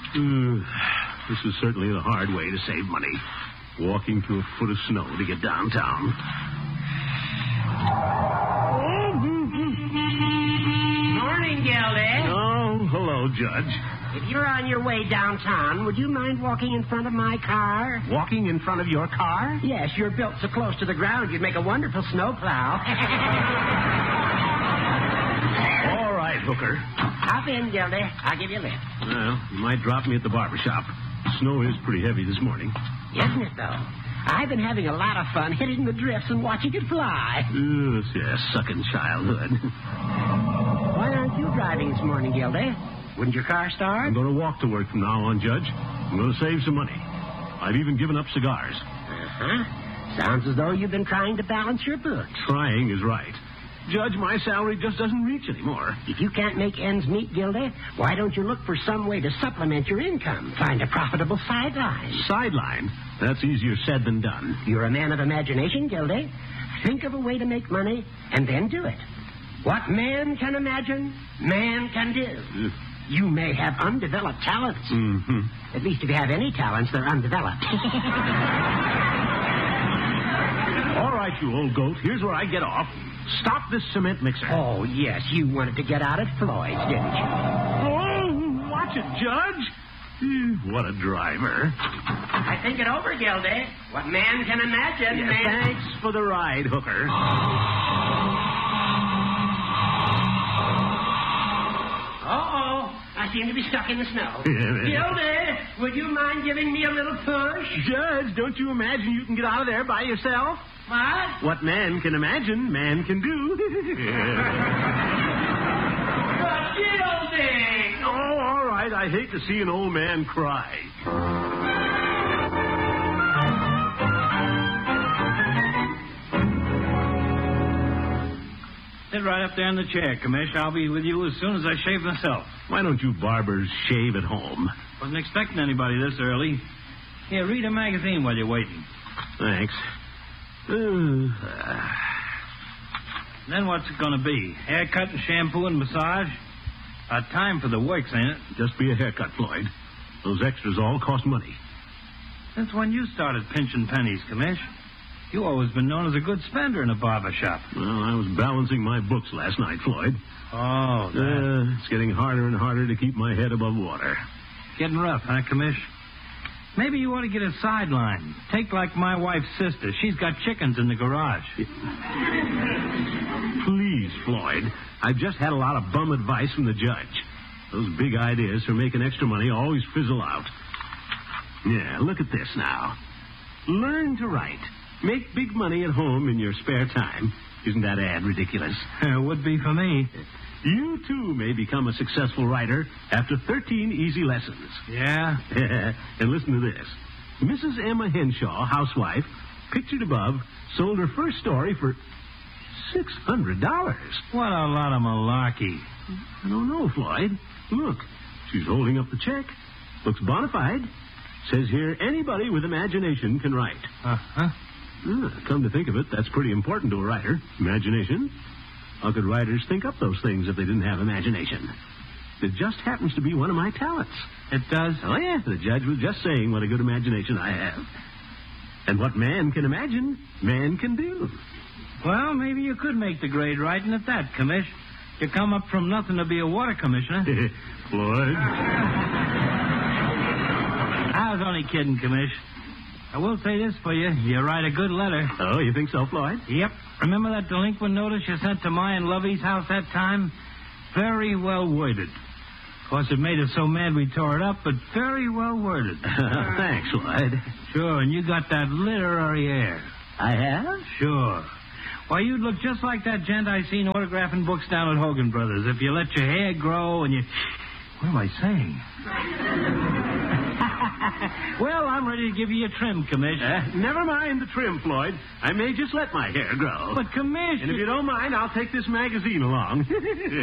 This is certainly the hard way to save money. Walking through a foot of snow to get downtown. Morning, Gildy. Oh, hello, Judge. If you're on your way downtown, would you mind walking in front of my car? Walking in front of your car? Yes, you're built so close to the ground, you'd make a wonderful snowplow. All right, Hooker. Hop in, Gildy. I'll give you a lift. Well, you might drop me at the barber shop. Snow is pretty heavy this morning. Isn't it, though? I've been having a lot of fun hitting the drifts and watching it fly. Sucking childhood. Why aren't you driving this morning, Gildy? Wouldn't your car start? I'm going to walk to work from now on, Judge. I'm going to save some money. I've even given up cigars. Uh-huh. Sounds as though you've been trying to balance your books. Trying is right. Judge, my salary just doesn't reach anymore. If you can't make ends meet, Gildy, why don't you look for some way to supplement your income? Find a profitable sideline. Sideline? That's easier said than done. You're a man of imagination, Gildy. Think of a way to make money and then do it. What man can imagine, man can do. You may have undeveloped talents. Mm-hmm. At least if you have any talents, they're undeveloped. All right, you old goat. Here's where I get off. Stop this cement mixer. Oh, yes. You wanted to get out at Floyd's, didn't you? Oh, watch it, Judge. What a driver. I think it over, Gildy. What man can imagine, Yeah, man... Thanks for the ride, Hooker. Uh-oh. I seem to be stuck in the snow. Gildy, would you mind giving me a little push? Judge, don't you imagine you can get out of there by yourself? What? What man can imagine, man can do. But Gildy! Oh, all right. I hate to see an old man cry. Sit right up there in the chair, Commish. I'll be with you as soon as I shave myself. Why don't you barbers shave at home? Wasn't expecting anybody this early. Here, read a magazine while you're waiting. Thanks. Then what's it going to be? Haircut and shampoo and massage? Time for the works, ain't it? Just be a haircut, Floyd. Those extras all cost money. Since when you started pinching pennies, Commish? You always been known as a good spender in a barber shop. Well, I was balancing my books last night, Floyd. Oh, that. It's getting harder and harder to keep my head above water. Getting rough, huh, Commish? Maybe you ought to get a sideline. Take like my wife's sister. She's got chickens in the garage. Please, Floyd. I've just had a lot of bum advice from the judge. Those big ideas for making extra money always fizzle out. Yeah, look at this now. Learn to write. Make big money at home in your spare time. Isn't that ad ridiculous? Would be for me. You, too, may become a successful writer after 13 easy lessons. Yeah? And listen to this. Mrs. Emma Henshaw, housewife, pictured above, sold her first story for $600. What a lot of malarkey. I don't know, Floyd. Look, she's holding up the check. Looks bona fide. Says here, anybody with imagination can write. Uh-huh. Come to think of it, that's pretty important to a writer. Imagination. How could writers think up those things if they didn't have imagination? It just happens to be one of my talents. It does? Oh, yeah, the judge was just saying what a good imagination I have. And what man can imagine, man can do. Well, maybe you could make the grade writing at that, Commish. You come up from nothing to be a water commissioner. Floyd. I was only kidding, Commish. I will say this for you. You write a good letter. Oh, you think so, Floyd? Yep. Remember that delinquent notice you sent to my and Lovey's house that time? Very well worded. Of course, it made us so mad we tore it up, but very well worded. Thanks, Floyd. Sure, and you got that literary air. I have? Sure. Why, you'd look just like that gent I seen autographing books down at Hogan Brothers if you let your hair grow and you... What am I saying? Well, I'm ready to give you a trim, Commish. Never mind the trim, Floyd. I may just let my hair grow. But, Commish... And if you don't mind, I'll take this magazine along.